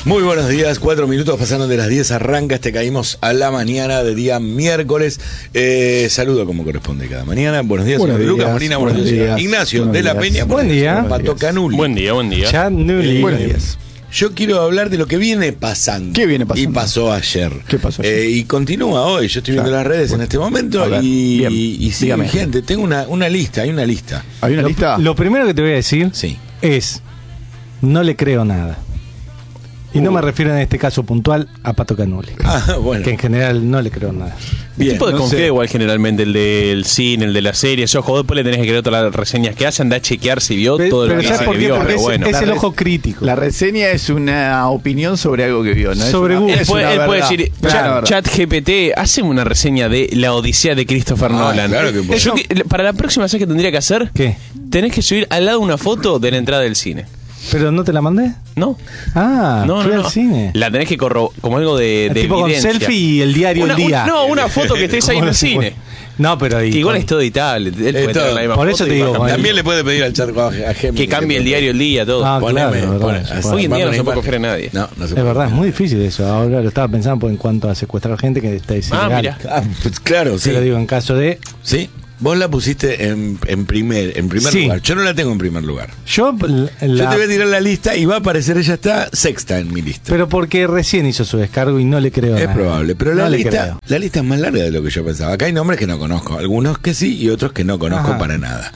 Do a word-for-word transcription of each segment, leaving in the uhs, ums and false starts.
Muy buenos días, cuatro minutos pasaron de las diez, arranca este Caímos a la Mañana de día miércoles. Eh, saludo como corresponde cada mañana. Buenos días, buenos señor días, Lucas Molina, buenos, buenos días, días. Ignacio buenos de la días. Peña. Buen día. Pato Canuli. Buen día, buen día. Canuli. Eh, Buenos días. Yo quiero hablar de lo que viene pasando. ¿Qué viene pasando? Y pasó ayer. ¿Qué pasó ayer? Eh, y continúa hoy. Yo estoy viendo Claro. las redes Bueno. en este momento A ver, y, bien. y, y sigue Dígame. vigente. Tengo una, una lista, hay una lista. ¿Hay una lo, lista? Lo primero que te voy a decir Sí. es, no le creo nada. Y Uh. no me refiero en este caso puntual a Pato Canuli, Ah, bueno. que en general no le creo nada. El Bien, tipo de no confía sé. igual generalmente el del cine, el de la serie. Ojo, después le tenés que creer todas las reseñas que hace, anda a chequear si vio Pero, todo lo pero que ¿sabes dice por que qué? vio, Porque pero es, bueno. es La el res- ojo crítico. La reseña es una opinión sobre algo que vio, ¿no? Es Sobre una- Google. Él es puede, una él puede verdad. decir, Claro, chat, verdad. chat G P T, haceme una reseña de La Odisea de Christopher Ah, Nolan. claro que puede. Yo que- para la próxima, ¿sabes qué tendría que hacer? ¿Qué? Tenés que subir al lado una foto de la entrada del cine. ¿Pero no te la mandé? ¿No? Ah, no, fui no, al no. cine. La tenés que corro como algo de, de tipo con evidencia. selfie y el diario Una- el día. un- no, una foto que estés ahí en ¿Cómo el no se cine. puede? No, pero ahí, Que igual con- es todo editable. Él puede todo. tener la misma Por foto eso y te va digo, cambiando. También le puede pedir al chat a Gemini Que cambie el diario el día, todo. Ah, Poneme, claro, pone- verdad, así, Hoy en va día no con se puede imagen. confiar en nadie. No, no se Es puede. verdad, es muy difícil eso. Ahora lo estaba pensando en cuanto a secuestrar gente que está es Ah, ilegal. mira. Ah, pues claro, sí. Te lo digo en caso de... Sí. Vos la pusiste en, en primer, en primer Sí. lugar. Yo no la tengo en primer lugar. Yo, la- Yo te voy a tirar la lista y va a aparecer, ella está sexta en mi lista. Pero porque recién hizo su descargo y no le creo es nada. probable, pero No la le lista, creo. la lista es más larga de lo que yo pensaba. Acá hay nombres que no conozco, algunos que sí y otros que no conozco Ajá. para nada.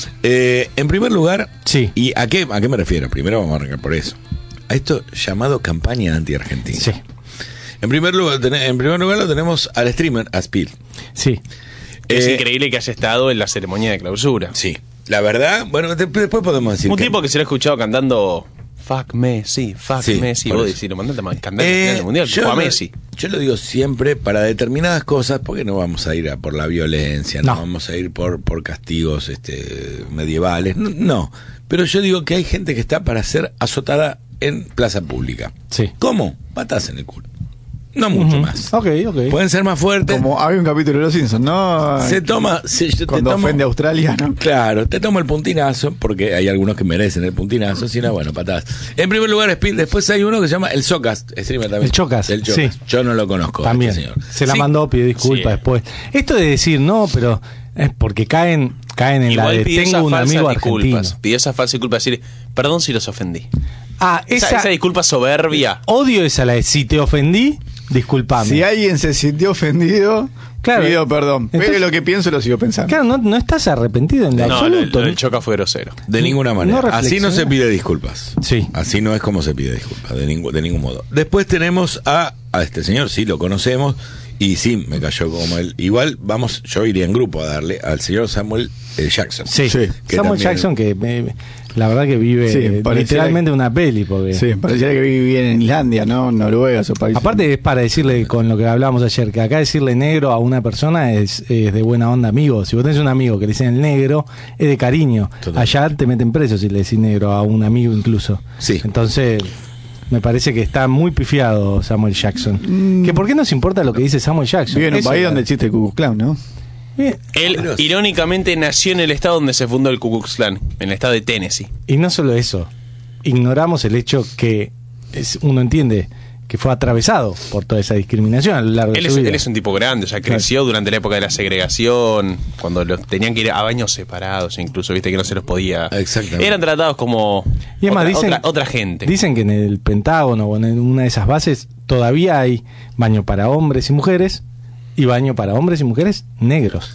Eh, en primer lugar, Sí. ¿y a qué, a qué me refiero? Primero vamos a arrancar por eso. A esto llamado campaña anti-argentina. Sí, En primer lugar, ten- en primer lugar lo tenemos al streamer Aspil. sí. Es Eh, increíble que haya estado en la ceremonia de clausura. Sí. La verdad, bueno, de- después podemos decir Un que- tipo que se lo ha escuchado cantando Fuck Messi, fuck Sí, Messi. por Vos eso. decís, lo mandaste a cantar Eh, en el mundial, yo, fue a lo, Messi. yo lo digo siempre para determinadas cosas, porque no vamos a ir a por la violencia, no, No. vamos a ir por, por castigos este, medievales, no, no. Pero yo digo que hay gente que está para ser azotada en plaza pública. Sí. ¿Cómo? Patas en el culo. No mucho Ujú. más. Ok, ok. Pueden ser más fuertes. Como había un capítulo de Los Simpsons, ¿no? Se toma, se, yo te Cuando tomo- ofende a Australia, ¿no? Claro, te tomo el puntinazo, porque hay algunos que merecen el puntinazo, si no, bueno, patadas. En primer lugar, Spiel, después hay uno que se llama el Socas, streamer también. El Chocas, El Chocas. sí. Yo no lo conozco. También. este señor. Se la Sí. mandó, pidió disculpas Sí. después. Esto de decir no, pero es porque caen, caen en la Igual de pidió tengo esas un falsas amigo argentino. disculpas. Pidió esa falsa disculpa, decir, perdón si los ofendí. Ah, Esa, esa, esa disculpa soberbia. odio esa la de si te ofendí, disculpame. Si alguien se sintió ofendido, Claro. pido perdón. Pero Entonces- lo que pienso lo sigo pensando. Claro, no, no estás arrepentido en lo No, lo, absoluto. lo del Choca fue grosero. De ninguna manera. No Así no reflexiona. se pide disculpas. Sí. Así no es como se pide disculpas, de, ningún de ningún modo. Después tenemos a, a este señor, sí, lo conocemos, y sí, me cayó como él. Igual, vamos, yo iría en grupo a darle al señor Samuel eh, Jackson. Sí, Sí, que Samuel también- Jackson, que eh, la verdad que vive Sí, eh, pareciera literalmente que- una peli. Porque Sí, pareciera que vive en Islandia, ¿no? Noruega, esos países. aparte es para decirle, con lo que hablábamos ayer, que acá decirle negro a una persona es, es de buena onda amigo. Si vos tenés un amigo que le dicen el negro, es de cariño. Total. Allá te meten preso si le decís negro a un amigo incluso. Sí. Entonces, me parece que está muy pifiado Samuel Jackson. Mm. Que ¿por qué nos importa lo que dice Samuel Jackson? Vive en un Eso país es- donde existe el Ku Klux Klan, ¿no? Bien. Él, Pero- irónicamente, nació en el estado donde se fundó el Ku Klux Klan, en el estado de Tennessee. Y no solo eso, ignoramos el hecho que es, uno entiende que fue atravesado por toda esa discriminación a lo largo Él de es, su vida. él es un tipo grande, o sea, creció durante la época de la segregación, cuando los tenían que ir a baños separados, incluso, viste que no se los podía. Exactamente. Eran tratados como Y además otra, dicen, otra, otra gente. Dicen que en el Pentágono o en una de esas bases todavía hay baño para hombres y mujeres y baño para hombres y mujeres negros.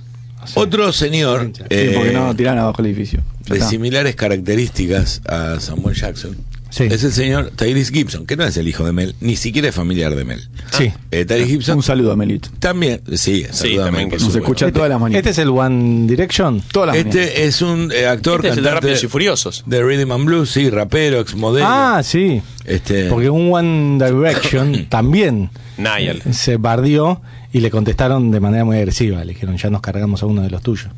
O sea, Otro señor Sí, eh, porque no tiran abajo el edificio. Ya de está. similares características a Samuel Jackson Sí. es el señor Tyrese Gibson, que no es el hijo de Mel, ni siquiera es familiar de Mel. Sí. Eh, Tyrese Gibson Un saludo a Melito. también, sí, saludame, también, por que Nos supuesto. escucha todas las mañanas. Este es el One Direction. Todas las mañanas. Este es un eh, actor, Este es el de cantante Rápidos y Furiosos. de Rhythm and Blues, sí, rapero, exmodelo. Ah, sí. este, Porque un One Direction también Niall. eh, se bardió y le contestaron de manera muy agresiva. Le dijeron, ya nos cargamos a uno de los tuyos.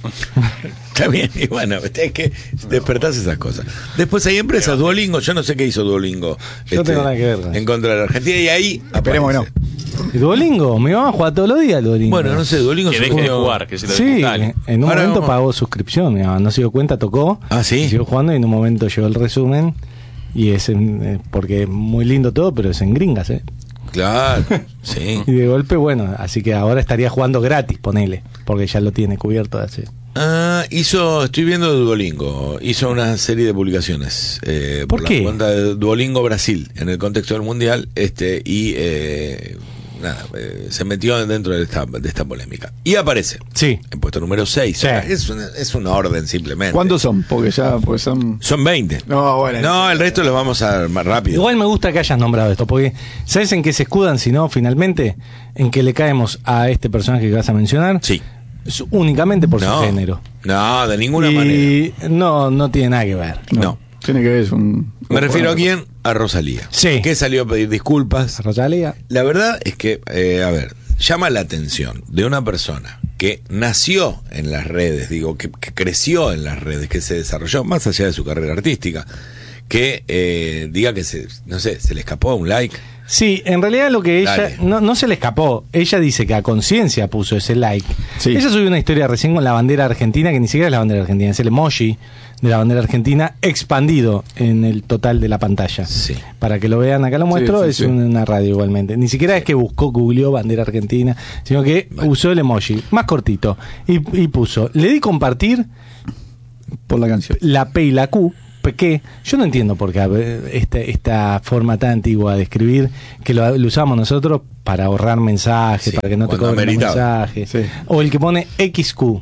Está bien, y bueno, es que despertás esas cosas. Después hay empresas, Duolingo, yo no sé qué hizo Duolingo. Yo no tengo nada que ver, ¿no? En contra de la Argentina, y ahí Esperemos que aparece. no. ¿Y Duolingo? Mi mamá juega todos los días Duolingo. Bueno, no sé, Duolingo Que se deje de jugó- jugar, que se lo Sí, desinstale. en un Ahora momento vamos- pagó suscripción, mi mamá no se dio cuenta, tocó, Ah, ¿sí? siguió jugando y en un momento llegó el resumen Y es en, eh, porque es muy lindo todo, pero es en gringas, ¿eh? Claro, sí. Y de golpe, bueno, así que ahora estaría jugando gratis, ponele, porque ya lo tiene cubierto así. Ah, hizo, estoy viendo Duolingo, hizo una serie de publicaciones eh, ¿Por por qué? la cuenta de Duolingo Brasil en el contexto del mundial, este y eh, nada, eh, se metió dentro de esta, de esta polémica y aparece Sí. en puesto número seis. Sí. Es una, es una orden simplemente. ¿Cuántos son? Porque ya pues son... Son veinte. No, bueno. No, el resto los vamos a dar más rápido. Igual me gusta que hayas nombrado esto, porque ¿sabes en qué se escudan si no, finalmente? En que le caemos a este personaje que vas a mencionar. Sí. Es únicamente por No, su género. no, de ninguna y manera. no, no tiene nada que ver. No. Tiene que ver, es un... Me refiero a quién, a Rosalía. Sí. Que salió a pedir disculpas. Rosalía. La verdad es que, eh, a ver, llama la atención de una persona que nació en las redes, digo, que, que creció en las redes, que se desarrolló más allá de su carrera artística, que eh, diga que se, no sé, se le escapó un like. Sí, en realidad lo que ella Dale. no, no se le escapó. Ella dice que a conciencia puso ese like. Sí. Ella subió una historia recién con la bandera argentina, que ni siquiera es la bandera argentina, es el emoji de la bandera argentina expandido en el total de la pantalla. Sí. Para que lo vean, acá lo muestro, sí, es sí. una radio igualmente. Ni siquiera es que buscó, googleó bandera argentina, sino que Bueno. usó el emoji, más cortito, y, y puso, le di compartir Por la canción. la P y la Q, que yo no entiendo por qué a ver, esta, esta forma tan antigua de escribir, que lo, lo usamos nosotros para ahorrar mensajes, Sí, para que no te cuando cobren los ameritaba. mensajes. Sí. O el que pone X Q.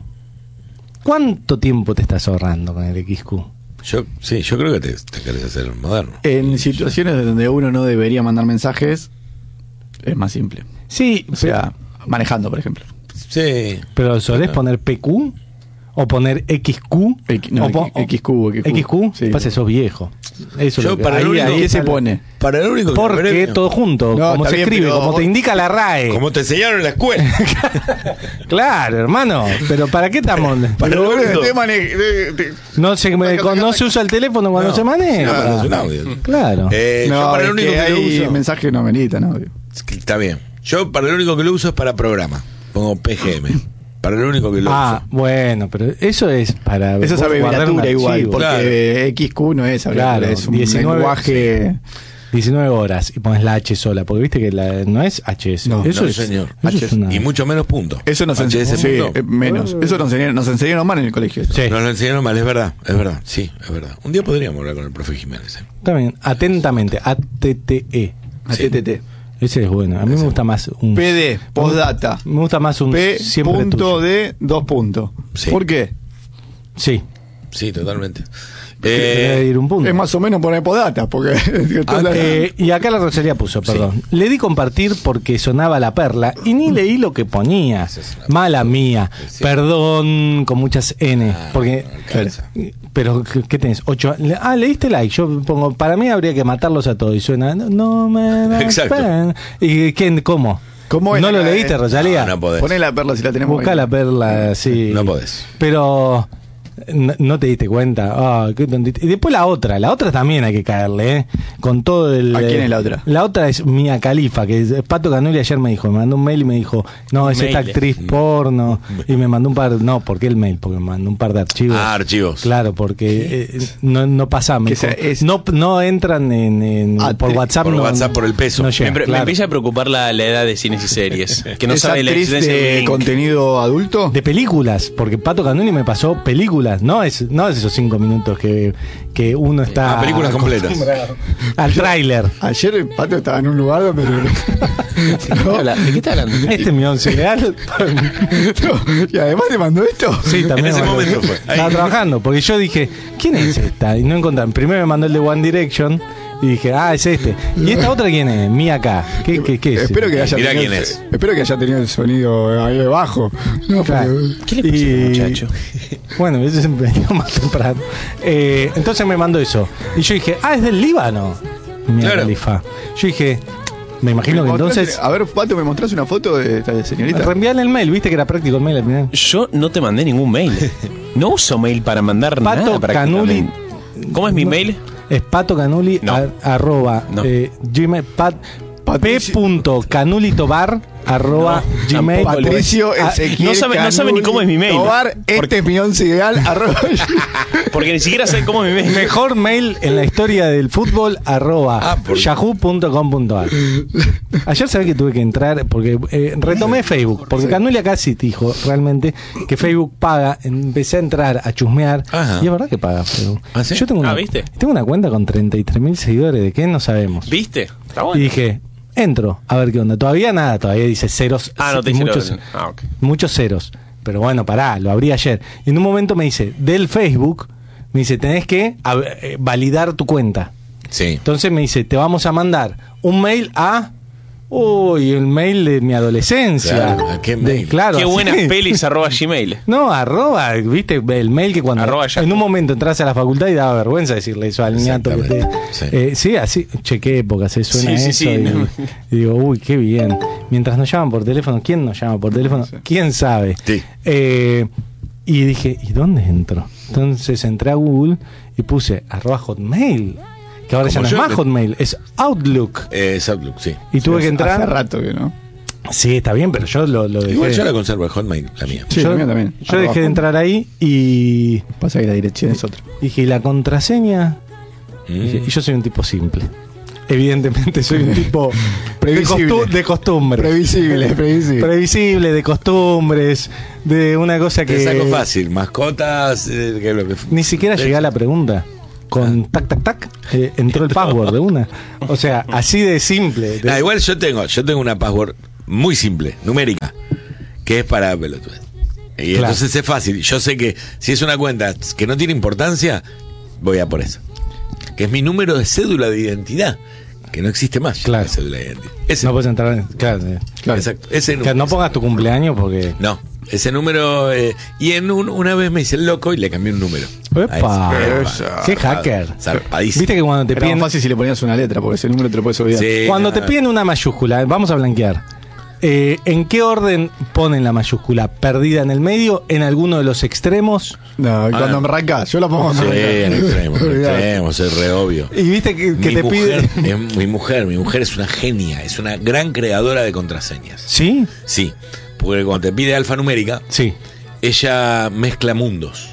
¿Cuánto tiempo te estás ahorrando con el X Q? Yo, sí, yo creo que te, te querés hacer moderno. En situaciones donde uno no debería mandar mensajes, es más simple. Sí, O sea, manejando, por ejemplo. Sí. pero ¿solés poner P Q? ¿O poner X Q? X- no, o po- X Q, X Q. X Q, Sí. pasa, sos viejo. Eso es Yo lo que- para el ahí- único ahí ¿Qué está se la- pone? Para el único que Porque premio, todo junto, No, como está se bien, escribe, pero como vos- te indica la R A E. como te enseñaron en la escuela. Claro, hermano, pero ¿para qué estamos? Para Pero, el único- boludo, te mane- te- te- No se, Taca, taca, no taca. se usa el teléfono cuando No, se maneja. no, mandas un audio. Claro. Eh, yo No, para el es único que que, lo hay uso. mensaje no amerita, ¿no? Es que está bien. Yo para el único que lo uso es para programa. Pongo P G M. Para el único que lo Ah, uso. bueno, pero eso es para Eso es guardar un abreviatura igual, archivo. porque Claro. X Q no es abreviatura, Claro, es un diecinueve, lenguaje... diecinueve horas y pones la H sola, porque viste que la, no es H S. No, eso no, es, señor. eso es H S. una- Y mucho menos punto. Eso nos H S enseñaron, sí, punto. eh, menos. Eso nos enseñaron, nos enseñaron mal en el colegio. Sí, Nos lo enseñaron mal, es verdad, es verdad, sí, es verdad. Un día podríamos hablar con el profe Jiménez. ¿eh? también, atentamente, A T T E. A T T T. Ese es bueno. A mí me gusta más un. P D, postdata. Me gusta más un P siempre punto tuyo. D, dos puntos. Sí. ¿Por qué? Sí. Sí, totalmente. Debe Eh, ir un punto. Es más o menos poner postdata, porque... Ah, eh, y acá la Rosalía puso, perdón. Le di compartir porque sonaba la perla y ni leí lo que ponía. Esa es una Mala mía. Sí. Perdón con muchas N. Ah, Porque. no alcanza. Pero, ¿qué, qué tenés? Ocho. le- Ah, leíste like. Yo pongo, para mí habría que matarlos a todos. Y suena, no, no me da Exacto. pena. ¿Y quién? ¿Cómo? ¿Cómo es ¿No la lo cara, leíste, eh? Rosalía? No, no podés. Poné la perla si la tenemos. Busca ahí. la perla, sí. No podés. Pero no, no te diste cuenta. Ah, qué tontito. Y después la otra. La otra también hay que caerle, ¿eh? Con todo el. ¿A quién es la otra? La otra es Mia Khalifa, que es- Pato Canuli ayer me dijo, me mandó un mail y me dijo, no, es esta Mail. actriz porno. Y me mandó un par. No, ¿por qué el mail? Porque me mandó un par de archivos. Ah, archivos. Claro, porque eh, no, no pasa. Me Que dijo, sea- es- no, no entran en, en- Ah, por te- WhatsApp. por no- WhatsApp, por el peso. no Me, llega, pre- me claro. empieza a preocupar la, la edad de cines y series. Que no ¿Es sabe la actriz existencia del de link. contenido adulto? De películas, porque Pato Canuli me pasó películas, no es, no es esos cinco minutos que, que uno está. Ah, películas completas. acostumbrado Al tráiler. Ayer el Pato estaba en un lugar donde... ¿De habla- ¿De qué está hablando? Este es mi once ideal. No, y además te mandó esto. Sí, también. En ese me mandó. momento fue. Estaba trabajando, porque yo dije, ¿quién es esta? Y no encontraron. Primero me mandó el de One Direction y dije, ah, es este. ¿Y esta otra quién es? Mía acá. ¿Qué, qué, qué es? Espero que haya Mirá tenido, quién es. Espero que haya tenido el sonido ahí debajo. No, Claro. porque- ¿Qué le pasó a Y- ese muchacho? Bueno, ese se me venía más temprano. Eh, entonces me mandó eso. Y yo dije, ah, es del Líbano. Mia Claro. Khalifa. Yo dije, me imagino que ¿Me mostrás- entonces. A ver, Pato, ¿me mostrás una foto de esta señorita? Reenviarle el mail, viste que era práctico el mail al final. Yo no te mandé ningún mail. No uso mail para mandar Pato nada. Canuli. prácticamente. ¿Cómo es mi No. mail? Es Pato Canuli No. a- arroba No. eh, Gmail, pat, Pato p.canulitobar arroba gmail. Patricio Ah, Ezequiel no sabe- no sabe ni cómo es mi mail. Tobar, este es mi once ideal, arroba. Porque ni siquiera saben cómo es mi mail. Mejor mail en la historia del fútbol arroba Ah, por- yahoo punto com punto ar. Ayer sabés que tuve que entrar porque eh, retomé Facebook, porque Canuli acá sí dijo realmente que Facebook paga. Empecé a entrar a chusmear Ajá. y es verdad que paga Facebook. ¿Ah, sí? Yo tengo una, Ah, ¿viste? tengo una cuenta con treinta y tres mil seguidores, ¿de qué? No sabemos. ¿Viste? Está Y bueno. dije, entro a ver qué onda. Todavía nada, todavía dice ceros. Ah, no te y hicieron- muchos, ah, ok. muchos ceros. Pero bueno, pará, lo abrí ayer. Y en un momento me dice, del Facebook, me dice, tenés que a- eh, validar tu cuenta. Sí. Entonces me dice, te vamos a mandar un mail a... Uy, el mail de mi adolescencia. Claro, ¿a qué De- mail? claro, Qué así. buenas pelis arroba gmail. No, arroba, viste, el mail que cuando Arroba Yahoo. en un momento entras a la facultad y daba vergüenza decirle eso al niato que te. Exactamente, sí. Eh, sí, así, che, qué época se suena Sí, sí, eso. sí, y, no. y digo, uy, qué bien. Mientras nos llaman por teléfono, ¿quién nos llama por teléfono? ¿Quién sabe? Sí. Eh, y dije, ¿y dónde entro? Entonces entré a Google y puse arroba hotmail. Que ahora ya Como no es yo, más que- Hotmail, es Outlook. Eh, es Outlook, sí. Y tuve que Hace entrar. rato que no. Sí, está bien, pero yo lo, lo dejé. Igual yo la conservo el Hotmail, la mía. Sí, yo la mía también. yo dejé de entrar ahí y Pasa que la dirección es otra. dije, ¿y la contraseña? Mm. Dije, y yo soy un tipo simple. Evidentemente soy un tipo de, Previsible. costu- de costumbres. Previsible, previsible. Previsible, de costumbres, de una cosa que... Te saco fácil, mascotas, eh, que es lo que... Ni siquiera llegué a la pregunta. Con tac, tac, tac, eh, entró el password de una. O sea, así de simple. de- Ah, igual yo tengo, yo tengo una password muy simple, numérica, que es para pelotudes. Y Claro. entonces es fácil. Yo sé que si es una cuenta que no tiene importancia, voy a por eso. Que es mi número de cédula de identidad, que no existe más. ya, Claro. la cédula de identidad. Ese, No puedes entrar en... Claro, eh. Claro. exacto, ese Que número. no pongas tu cumpleaños porque... No, ese número. eh, y en un- una vez me hice el loco y le cambié un número. ¡Epa! Ahí, Esa. ¡Qué hacker! Zarpadísimo. Viste que cuando te Era más piden... fácil si le ponías una letra, porque ese número te lo puedes olvidar. Sí, Cuando te no, piden una mayúscula, vamos a blanquear. Eh, ¿En qué orden ponen la mayúscula? ¿Perdida en el medio? ¿En alguno de los extremos? No, y cuando Ah. me arrancás, yo la pongo Sí, en extremo, en Olvidate. extremo, es re obvio. Y viste que, que mi, te mujer, pide. es- mi mujer, mi mujer es una genia, es una gran creadora de contraseñas. ¿Sí? Sí, porque cuando te pide alfanumérica, Sí. ella mezcla mundos,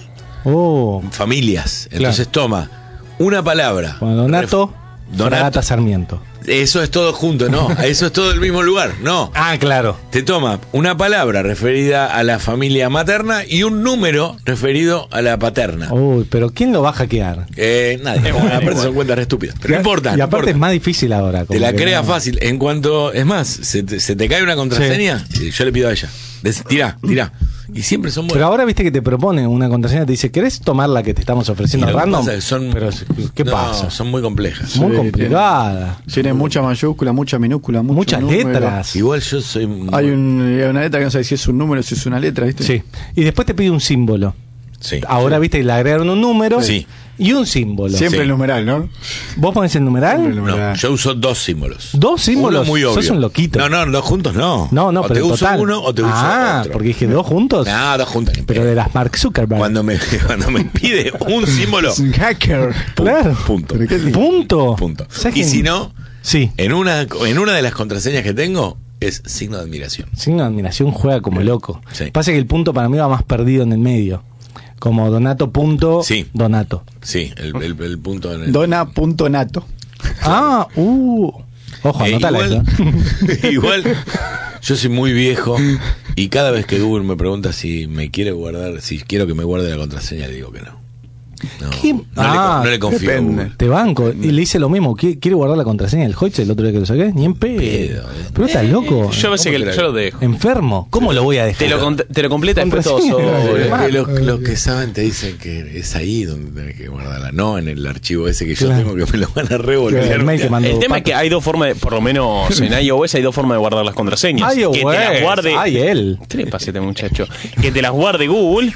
Oh. familias. Entonces toma una palabra. Bueno, Donato, Ref- Donato. Fragata Sarmiento. Eso es todo junto, no, eso es todo el mismo lugar, no. Ah, claro. Te toma una palabra referida a la familia materna y un número referido a la paterna. Uy, pero ¿quién lo va a hackear? Eh, nadie, bueno, aparte son cuentas re estúpidas. Pero no importa. Y no aparte importa. es más difícil ahora. Te como la que crea no. fácil. En cuanto, es más, se te, se te cae una contraseña, yo le pido a ella. Des- Tirá, tirá. Y siempre son Pero buenas. ahora viste que te propone una contraseña, te dice, ¿querés tomar la que te estamos Y ofreciendo lo que random? pasa es que son, Pero, ¿qué no, pasa? Son muy complejas. Muy Sí, complicada. Tiene mucha mayúscula, mucha minúscula, mucho Muchas número. letras. Igual yo soy. Hay, un, hay una letra que no sabes si es un número, si es una letra, ¿viste? Sí. Y después te pide un símbolo. Sí. Ahora viste que le agregaron un número Sí. y un símbolo. Siempre Sí. el numeral, ¿no? ¿Vos ponés el numeral? Siempre el No, numeral. yo uso dos símbolos. ¿Dos símbolos? Uno muy obvio. Sos un loquito. No, no, dos juntos no. No, no, o pero te en uso total. uno o te uso Ah, otro. porque dije dos juntos. No, dos juntos. ni Pero pedo. de las Mark Zuckerberg. Cuando me, cuando me pide un símbolo, Es un hacker. Claro. punto. Pero qué lindo. Punto. Punto. ¿Sabes Y que- si no, Sí. en una, en una de las contraseñas que tengo es signo de admiración. Signo de admiración juega como loco. Sí. Pasa que el punto para mí va más perdido en el medio. Como Donato punto Sí. Donato. Sí, el, el, el punto en el. Dona.nato. Ah, uh. Ojo, Eh, anotala igual, eso. igual, yo soy muy viejo y cada vez que Google me pregunta si me quiere guardar, si quiero que me guarde la contraseña, le digo que no. No, ¿Qué? no, le, Ah, con- no le confío. a depende. Google. Te banco. Y le hice lo mismo. ¿Qui- ¿Quiere guardar la contraseña del Hoyts el otro día que lo saqué? Ni en pedo. Pedo, eh. Pero estás loco. Yo a veces ¿Cómo que que la- yo lo dejo. Enfermo. ¿Cómo lo voy a dejar? Te lo, con- te lo completa después todo Contraseña. solo. Pero es que Claro. los, los que saben te dicen que es ahí donde tenés que guardarla, no en el archivo ese que yo Claro. tengo que me lo van a revolver. El mail que mandó El tema es Pato. que hay dos formas, de, por lo menos en iOS hay dos formas de guardar las contraseñas. Ay, que te las guarde. Ay, él. ¿Qué le pasa a este muchacho? Que te las guarde Google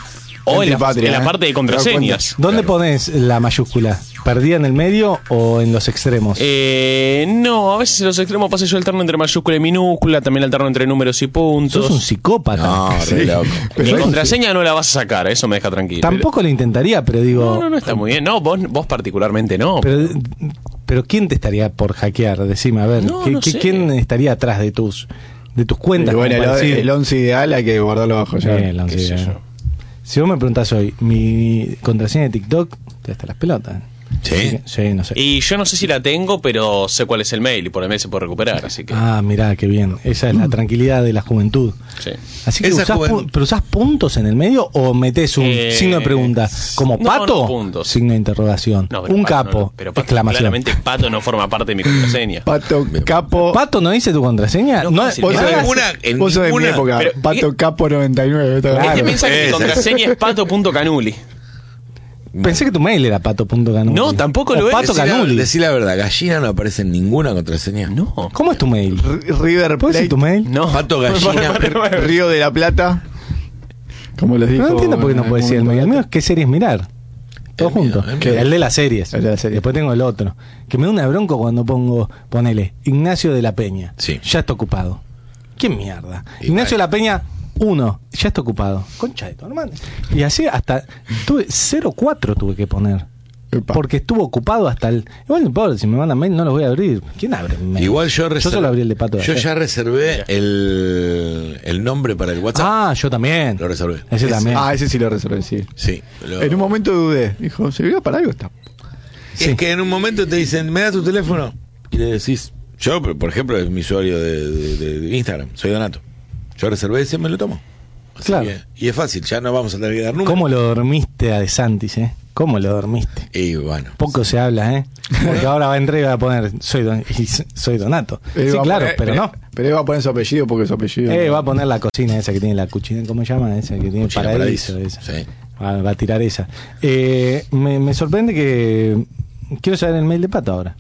O en la, Antipatria, en la ¿eh? parte de contraseñas. ¿Dónde Claro. pones la mayúscula? ¿Perdida en el medio o en los extremos? Eh, no, a veces en los extremos pasa yo alterno entre mayúscula y minúscula, también alterno entre números y puntos. Sos un psicópata. No, re Sí. loco. Mi Pero- contraseña no la vas a sacar, eso me deja tranquilo. Tampoco lo intentaría, pero digo. No, no, no está muy bien. No, vos, vos particularmente no. Pero, pero ¿quién te estaría por hackear? Decime, a ver, No, ¿qué- no qué- sé. ¿quién estaría atrás de tus de tus cuentas? Y bueno, como para el, decir- el once ideal hay que guardarlo bajo ya. Eh, el once qué sé ideal. yo. Si vos me preguntás hoy, mi contraseña de TikTok, te hasta las pelotas. Sí. Sí, no sé. Y yo no sé si la tengo, pero sé cuál es el mail y por el mail se puede recuperar, así que. Ah, mirá, qué bien. Esa es la tranquilidad de la juventud. Sí. Así que Esa usás, juventud- pu- ¿pero usás puntos en el medio o metés un Eh, signo de pregunta? ¿Como no, pato? no, puntos. Signo de interrogación. No, pero un Pato capo. no, pero Pato, exclamación. claramente Pato no forma parte de mi contraseña. Pato, capo. ¿Pato no dice tu contraseña? No, No, ¿cómo se Vos En sos de- ninguna- en vos sos de mi ninguna- época. pero- Pato Capo noventa y nueve. todo. Claro. Este mensaje mi Esa. contraseña es pato.canuli. Pensé que tu mail era pato.canuli. No, tampoco O lo es. Pato Decí la, Canuli. decí la verdad, gallina no aparece en ninguna contraseña. No. ¿Cómo es tu mail? R- River ¿Puedes decir Plate. tu mail? No. Pato gallina. Río de la Plata. Como les dijo. No entiendo por qué no en puedes decir el mail. El momento. mío es qué series mirar. Todo El mío, junto. el Que mío. El de las series. El de las series. Después tengo el otro. Que me da una bronca cuando pongo, ponele, Ignacio de la Peña. Sí. Ya está ocupado. ¿Qué mierda? Y Ignacio de vale. la Peña, uno. Ya está ocupado. Concha de tu hermano. Y así hasta. Tuve cero cuatro tuve que poner. Epa. Porque estuvo ocupado hasta el. Igual no importa, si me mandan mail no los voy a abrir. ¿Quién abre mail? Igual yo reservé. Yo solo abrí el de Pato. de Yo ayer. ya reservé el, el nombre para el WhatsApp. Ah, yo también. Lo reservé. Ese Ese. también. Ah, ese sí lo resolví, sí. Sí. lo- En un momento dudé. Dijo, ¿se vio para algo está? Es que en un momento te dicen, ¿me das tu teléfono? Y le decís, yo, por ejemplo, es mi usuario de, de- de Instagram, soy Donato. Yo reservé ese, me lo tomo. Así Claro. que- y es fácil, ya no vamos a tener que dar número. ¿Cómo lo dormiste a De Santis, eh? ¿Cómo lo dormiste? Y bueno. Poco se habla, ¿eh? Porque ahora va a entrar y va a poner, soy, don- y soy Donato. Eh, Sí, va a claro, poner- pero eh, no. Pero él va a poner su apellido porque su apellido. Eh, va a poner la cocina esa que tiene la cuchina, ¿cómo se llama? Esa que tiene Cuchina paradiso. Paradiso, Esa. sí. Va, va a tirar esa. Eh, me, me sorprende que... Quiero saber el mail de Pato ahora.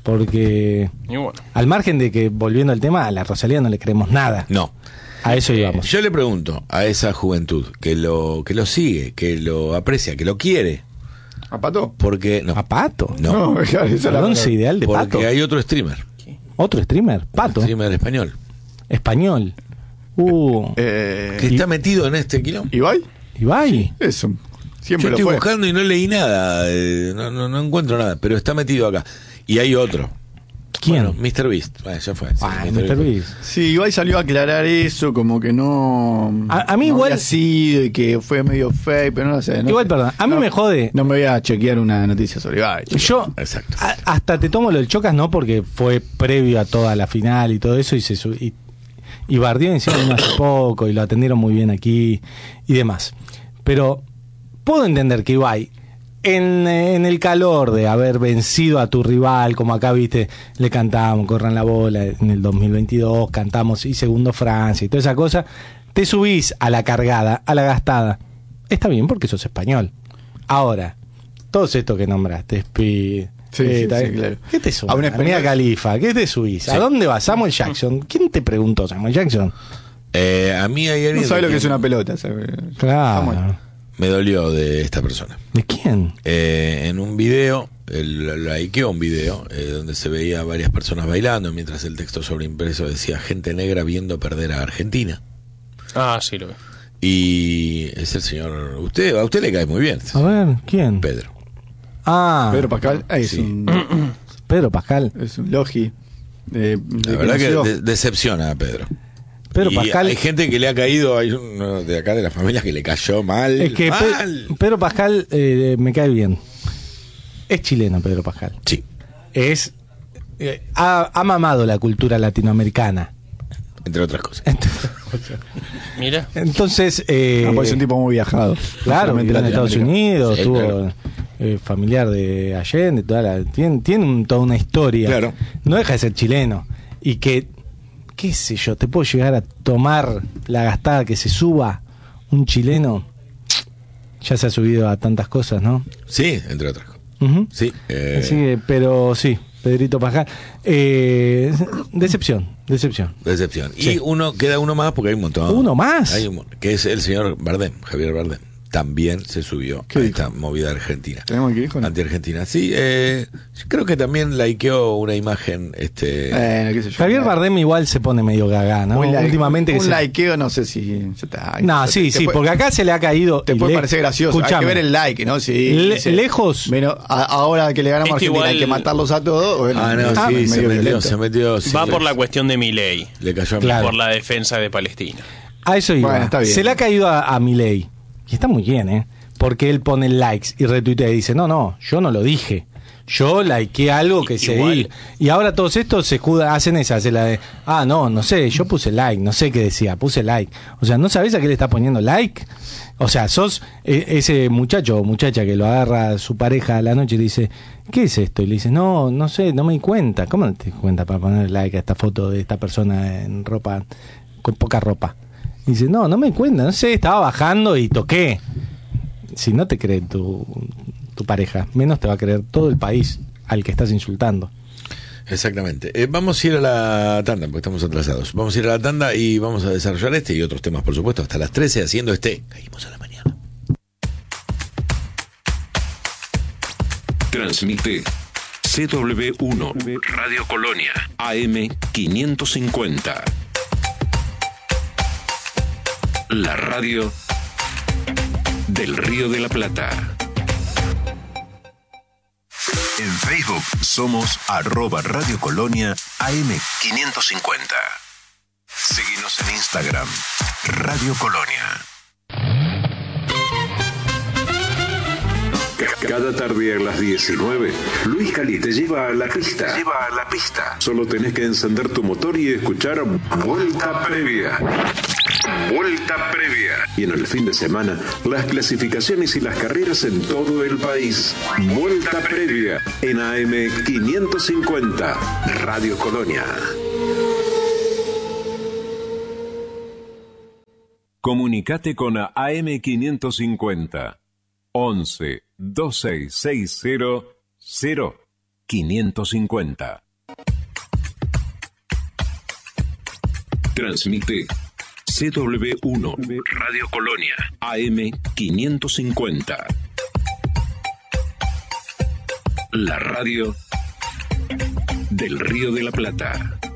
Porque Y bueno. al margen de que, volviendo al tema, a la Rosalía no le creemos nada. No. A eso íbamos. Yo le pregunto a esa juventud que lo, que lo sigue, que lo aprecia, que lo quiere, ¿A Pato? porque no. ¿A Pato? No. claro, esa es ¿El la once ideal de Porque Pato? hay otro streamer. ¿Otro streamer? Pato. Un streamer español. Español. Uh, Eh, Que está metido en este quilombo. ¿Ibai? Ibai. Eso. Yo Siempre lo estoy fue. buscando y no leí nada, eh, no, no, no encuentro nada, pero está metido acá. Y hay otro. ¿Quién? Bueno, míster Beast. Bueno, ya fue. sí, Ah, míster mister Beast. Beast. Sí, Ibai salió a aclarar eso, como que no. A- a mí no igual- había sido y que fue medio fake, pero no lo sé. no Igual, sé. perdón, a mí No, me jode. No me voy a chequear una noticia sobre Ibai. chico. Yo Exacto. a- hasta te tomo lo del Chocas, no, porque fue previo a toda la final y todo eso, y se su- y, y bardeó encima de uno hace poco, y lo atendieron muy bien aquí y demás. Pero puedo entender que Ibai, en, en el calor de haber vencido a tu rival, como acá viste, le cantamos, corran la bola en el dos mil veintidós, cantamos y segundo Francia y toda esa cosa, te subís a la cargada, a la gastada. Está bien porque sos español. Ahora, todos estos que nombraste, Speed, Sí, eh, sí, tal- sí, claro. ¿qué te subís? A un A Mia español- Khalifa, ¿qué te subís? ¿A Sí. dónde vas? Samuel Jackson. ¿Quién te preguntó Samuel Jackson? Eh, a mí hay alguien No sabe de lo que es quien una pelota. ¿sabe? Claro. Samuel. me dolió de esta persona. ¿De quién? Eh, en un video, el, la Ikeo, un video, eh, donde se veía a varias personas bailando, mientras el texto sobreimpreso decía gente negra viendo perder a Argentina. Ah, sí, lo veo. Y es el señor, usted, a usted le cae muy bien, A ver, ¿quién? Pedro. Ah, Pedro Pascal ah, es, Sí. un, Pedro Pascal. es un logi. De, de La verdad que nació. de- decepciona a Pedro. Pedro Y Pascal. hay gente que le ha caído, hay uno de acá de la familia que le cayó mal. Es que Pe- mal. Pedro Pascal eh, me cae bien. Es chileno Pedro Pascal. Sí, Es eh, ha, ha mamado la cultura latinoamericana. entre otras cosas. Mira. Entonces, eh, Ah, pues es un tipo muy viajado. claro, Solamente vivió en Estados Latinoamérica. Unidos, Sí, tuvo claro. eh, familiar de Allende, toda la, tiene, tiene un- toda una historia. Claro. No deja de ser chileno. Y que, qué sé yo, te puedo llegar a tomar la gastada que se suba un chileno. Ya se ha subido a tantas cosas, ¿no? Sí, entre otras cosas. Ujú. Sí, eh, Así que, pero sí, Pedrito Pascal. Eh, decepción, decepción. decepción. Sí. Y uno queda uno más porque hay un montón. ¿Uno más? Hay un mon- que es el señor Bardem, Javier Bardem. también se subió ¿Qué a dijo? esta movida argentina. ¿Tenemos que ir con Anti-Argentina. Sí, eh, creo que también likeó una imagen. Este, Eh, qué sé yo. Javier Bardem igual se pone medio gaga, ¿no? Un like- Últimamente que un se... likeo, no sé si. Ya está. No, Te- sí, te sí, puede- porque acá se le ha caído. Te y puede le- parecer gracioso. Hay Escuchame, que ver el like, ¿no? Sí. Le- dice, lejos. Bueno, a- ahora que le ganamos a Es que Argentina, hay que igual- matarlos a todos. Bueno, ah, no, es sí, medio se metió, violento. se metió. sí, Va le- por la cuestión de Milei, Le cayó a Claro. por la defensa de Palestina. A eso iba. Bueno, está bien. Se le ha caído a, a Milei. Y está muy bien, ¿eh? Porque él pone likes y retuitea y dice, no, no, yo no lo dije. Yo likeé algo que seguí. Igual. Y ahora todos estos se escudan, hacen esa, hacen la de, ah, no, no sé, yo puse like, no sé qué decía, puse like. O sea, ¿no sabés a qué le está poniendo like? O sea, sos eh, ese muchacho o muchacha que lo agarra a su pareja a la noche y le dice, ¿qué es esto? Y le dice, no, no sé, no me di cuenta. ¿Cómo no te di cuenta para poner like a esta foto de esta persona en ropa, con poca ropa? Y dice, no, no me di cuenta, no sé, estaba bajando y toqué. Si no te cree tu, tu pareja, menos te va a creer todo el país al que estás insultando. Exactamente. Eh, vamos a ir a la tanda, porque estamos atrasados. Vamos a ir a la tanda y vamos a desarrollar este y otros temas, por supuesto, hasta las trece haciendo este. Caímos a la mañana. Transmite C W uno Radio Colonia A M quinientos cincuenta. La radio del Río de la Plata. En Facebook somos arroba Radio Colonia A M quinientos cincuenta. Síguenos en Instagram, Radio Colonia. Cada tarde a las diecinueve, Luis Cali te lleva a la pista. Lleva a la pista. Solo tenés que encender tu motor y escuchar Vuelta Previa. Vuelta Previa. Y en el fin de semana, las clasificaciones y las carreras en todo el país. Vuelta Previa en A M quinientos cincuenta, Radio Colonia. Comunicate con A M quinientos cincuenta. once, dos seis seis cero, cero, quinientos cincuenta. Transmite C W uno Radio Colonia A M quinientos cincuenta. La radio del Río de la Plata.